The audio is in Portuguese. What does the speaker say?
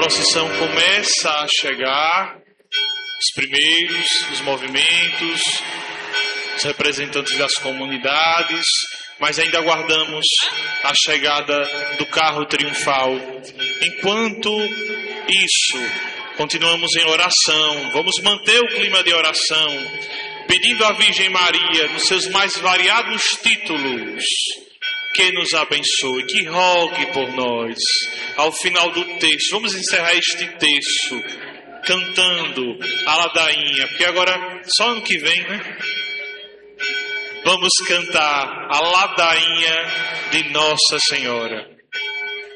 procissão começa a chegar, os primeiros, os movimentos, os representantes das comunidades, mas ainda aguardamos a chegada do carro triunfal. Enquanto isso, continuamos em oração, vamos manter o clima de oração, pedindo à Virgem Maria, nos seus mais variados títulos, que nos abençoe, que rogue por nós. Ao final do texto, vamos encerrar este texto cantando a ladainha, porque agora, só ano que vem, né? Vamos cantar a ladainha de Nossa Senhora.